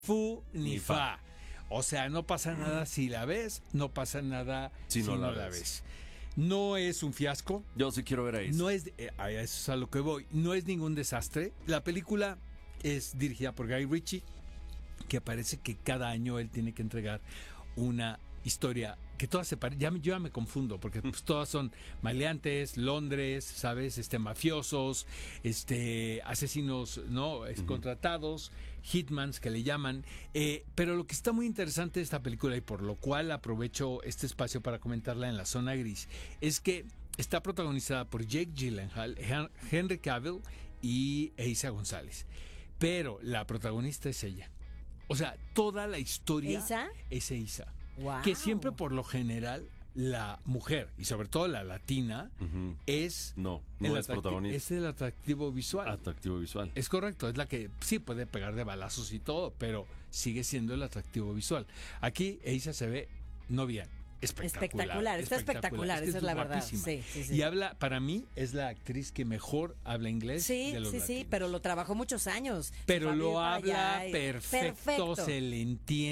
fu ni fa. O sea, no pasa nada si la ves, no pasa nada si no la ves. No es un fiasco. Yo sí quiero ver a Ace. No es, a eso es a lo que voy. No es ningún desastre. La película es dirigida por Guy Ritchie, que parece que cada año él tiene que entregar una historia que todas se parecen. Yo ya me confundo porque pues, todas son maleantes, Londres, ¿sabes? Mafiosos, asesinos, ¿no? Contratados, hitmans que le llaman. Pero lo que está muy interesante de esta película y por lo cual aprovecho este espacio para comentarla en la zona gris es que está protagonizada por Jake Gyllenhaal, Henry Cavill y Eiza González. Pero la protagonista es ella. O sea, toda la historia es Eiza. Wow. Que siempre por lo general la mujer y sobre todo la latina es no es protagonista. Es el atractivo visual. Atractivo visual. Es correcto, es la que sí puede pegar de balazos y todo, pero sigue siendo el atractivo visual. Aquí Eiza se ve no bien. Espectacular. Está espectacular, esa es la verdad. Sí. Y habla, para mí, es la actriz que mejor habla inglés de los latinos. Sí, pero lo trabajó muchos años. Pero lo habla perfecto, se le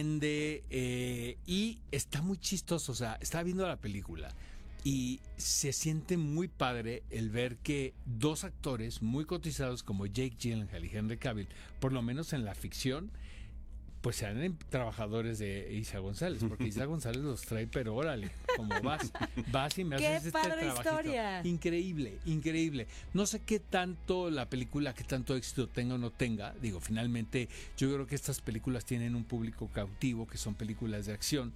entiende y está muy chistoso. O sea, estaba viendo la película y se siente muy padre el ver que dos actores muy cotizados como Jake Gyllenhaal y Henry Cavill, por lo menos en la ficción, pues sean trabajadores de Eiza González, porque Eiza González los trae, pero órale, como vas y me haces este trabajito. Historia. Increíble. No sé qué tanto la película, qué tanto éxito tenga o no tenga. Digo, finalmente, yo creo que estas películas tienen un público cautivo, que son películas de acción,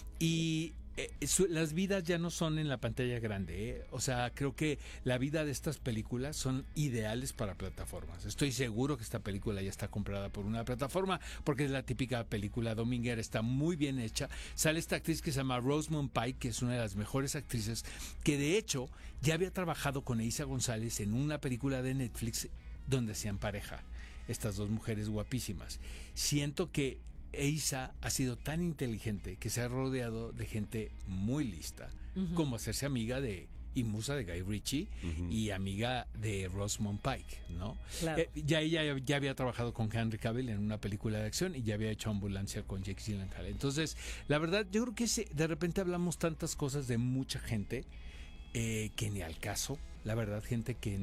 y las vidas ya no son en la pantalla grande, O sea, creo que la vida de estas películas son ideales para plataformas. Estoy seguro que esta película ya está comprada por una plataforma porque es la típica película dominguera, está muy bien hecha. Sale esta actriz que se llama Rosamund Pike, que es una de las mejores actrices, que de hecho ya había trabajado con Eiza González en una película de Netflix donde hacían pareja, estas dos mujeres guapísimas. Siento que Eiza ha sido tan inteligente que se ha rodeado de gente muy lista, como hacerse amiga y musa de Guy Ritchie y amiga de Rosamund Pike, ¿no? Claro. Ella ya había trabajado con Henry Cavill en una película de acción y ya había hecho Ambulancia con Jake Gyllenhaal. Entonces, la verdad, yo creo que de repente hablamos tantas cosas de mucha gente que ni al caso. La verdad, gente que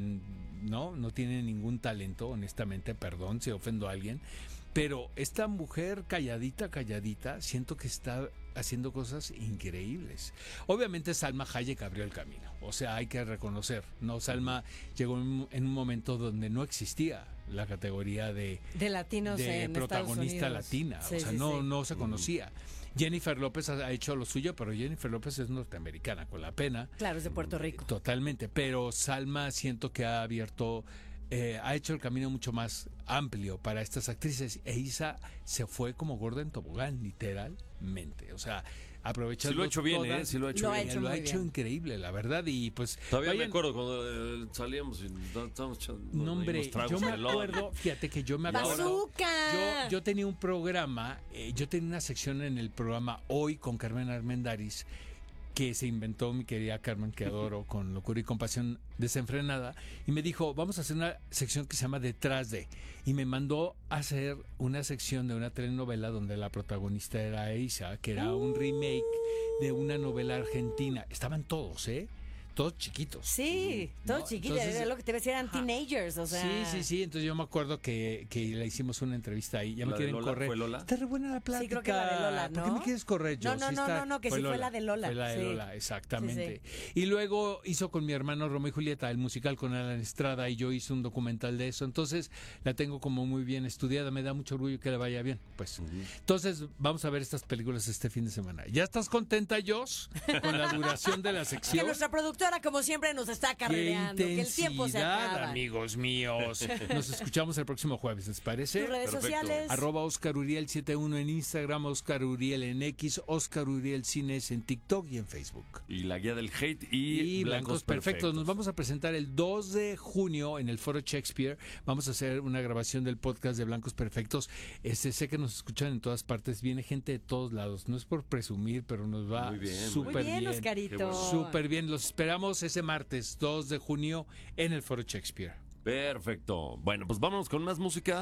no tiene ningún talento, honestamente, perdón si ofendo a alguien. Pero esta mujer calladita, siento que está haciendo cosas increíbles. Obviamente Salma Hayek abrió el camino, o sea, hay que reconocer, ¿no? Salma llegó en un momento donde no existía la categoría de latinos de en protagonista latina, sí, o sea, no se conocía. Jennifer López ha hecho lo suyo, pero Jennifer López es norteamericana, con la pena. Claro, es de Puerto Rico. Totalmente, pero Salma siento que ha abierto... ha hecho el camino mucho más amplio para estas actrices. Eiza se fue como gorda en tobogán, literalmente. O sea, aprovechando. Sí lo ha hecho bien, Sí lo ha hecho bien. Lo ha hecho increíble, la verdad. Y pues. Todavía me acuerdo cuando salíamos y estábamos echando. No, hombre, yo me acuerdo, fíjate que yo me acuerdo. ¡Bazooka! Yo tenía un programa, yo tenía una sección en el programa Hoy con Carmen Armendáriz, que se inventó mi querida Carmen, que adoro, con locura y compasión desenfrenada, y me dijo, vamos a hacer una sección que se llama Detrás de, y me mandó a hacer una sección de una telenovela donde la protagonista era Eiza, que era un remake de una novela argentina. Estaban todos, todos chiquitos. Sí, todos chiquitos. Entonces, lo que te decía, eran teenagers, o sea. Sí. Entonces yo me acuerdo que le hicimos una entrevista ahí. Ya me quieren correr. ¿Fue Lola? Está re buena la plática. Sí, creo que la de Lola, ¿no? ¿Por qué me quieres correr, yo? No, que sí fue la de Lola. Fue la de Lola, exactamente. Sí. Y luego hizo con mi hermano Romeo y Julieta el musical con Alan Estrada y yo hice un documental de eso. Entonces la tengo como muy bien estudiada. Me da mucho orgullo que le vaya bien. Pues. Entonces vamos a ver estas películas este fin de semana. ¿Ya estás contenta, Jos, con la duración de la sección? Que nuestra productora, como siempre, nos está carrereando, que el tiempo se acaba. Amigos míos. Nos escuchamos el próximo jueves, ¿les parece? Tus redes sociales. @OscarUriel71 en Instagram, Oscar Uriel en X, Oscar Uriel Cines en TikTok y en Facebook. Y la guía del hate y Blancos Perfectos. Nos vamos a presentar el 2 de junio en el Foro Shakespeare. Vamos a hacer una grabación del podcast de Blancos Perfectos. Sé que nos escuchan en todas partes. Viene gente de todos lados. No es por presumir, pero nos va súper bien. Oscarito. Súper bien. Los esperamos ese martes 2 de junio en el Foro Shakespeare. Perfecto. Bueno, pues vámonos con más música.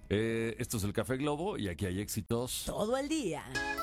Esto es el Café Globo y aquí hay éxitos. Todo el día.